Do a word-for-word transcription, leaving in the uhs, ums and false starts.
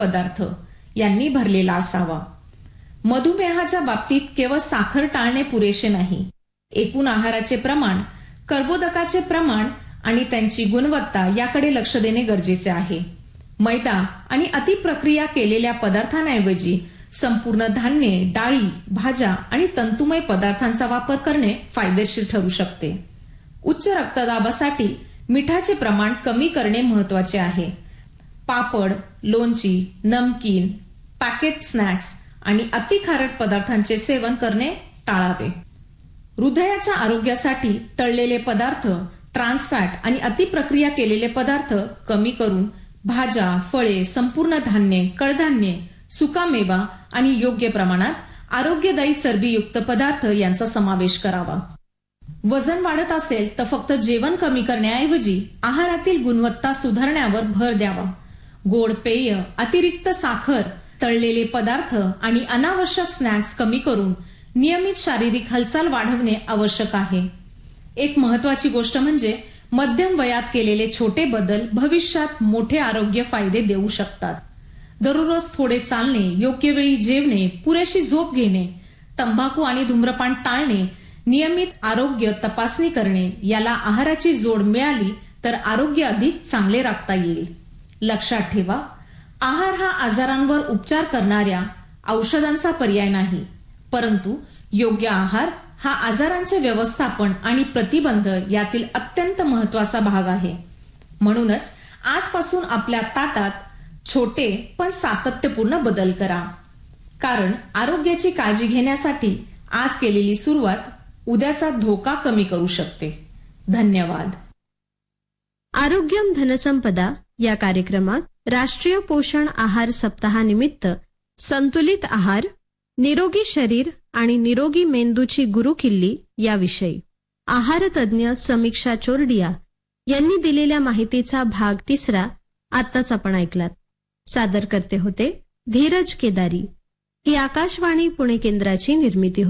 पदार्थ यांनी भरलेला असावा. मधुमेहाच्या बाबतीत केवळ साखर टाळणे पुरेसे नाही. एकूण आहाराचे प्रमाण, कर्बोदकाचे प्रमाण आणि त्यांची गुणवत्ता याकडे लक्ष देणे गरजेचे आहे. मैदा आणि अतिप्रक्रिया केलेल्या पदार्थांऐवजी संपूर्ण धान्ये, डाळी, भाज्या आणि तंतुमय पदार्थांचा वापर करणे फायदेशीर ठरू शकते. उच्च रक्तदाबासाठी मिठाचे प्रमाण कमी करणे महत्वाचे आहे. पापड, लोणची, नमकीन, पॅकेट स्नॅक्स आणि अतिखारट पदार्थांचे सेवन करणे टाळावे. हृदयाच्या आरोग्यासाठी तळलेले पदार्थ, ट्रान्सफॅट आणि अतिप्रक्रिया केलेले पदार्थ कमी करून भाज्या, फळे, संपूर्ण धान्ये, कडधान्ये, सुकामेवा आणि योग्य प्रमाणात आरोग्यदायी चरबीयुक्त पदार्थ यांचा समावेश करावा. वजन वाढत असेल तर फक्त जेवण कमी करण्याऐवजी आहारातील गुणवत्ता सुधारण्यावर भर द्यावा. गोड पेय, अतिरिक्त साखर, तळलेले पदार्थ आणि अनावश्यक स्नॅक्स कमी करून नियमित शारीरिक हालचाल वाढवणे आवश्यक आहे. एक महत्वाची गोष्ट म्हणजे मध्यम वयात केलेले छोटे बदल भविष्यात मोठे आरोग्य फायदे देऊ शकतात. दररोज थोडे चालणे, योग्य वेळी जेवणे, पुरेशी झोप घेणे, तंबाखू आणि धूम्रपान टाळणे, नियमित आरोग्य तपासणी करणे याला आहाराची जोड मिळाली तर आरोग्य अधिक चांगले राखता येईल. लक्षात ठेवा, आहार हा आजारांवर उपचार करणाऱ्या औषधांचा पर्याय नाही, परंतु योग्य आहार हा आजारांचे व्यवस्थापन आणि प्रतिबंध यातील अत्यंत महत्वाचा भाग आहे. म्हणूनच आजपासून आपल्या ताटात छोटे पण सातत्यपूर्ण बदल करा. कारण आरोग्याची काळजी घेण्यासाठी आज केलेली सुरुवात उद्याचा धोका कमी करू शकते. धन्यवाद. आरोग्यम धनसंपदा या कार्यक्रमात राष्ट्रीय पोषण आहार सप्ताहानिमित्त संतुलित आहार, निरोगी शरीर आणि निरोगी मेंदूची गुरुकिल्ली याविषयी आहार तज्ज्ञ समीक्षा चोरडिया यांनी दिलेल्या माहितीचा भाग तिसरा आत्ताच आपण ऐकलात. सादर करते होते धीरज केदारी. ही आकाशवाणी पुणे केंद्राची निर्मिती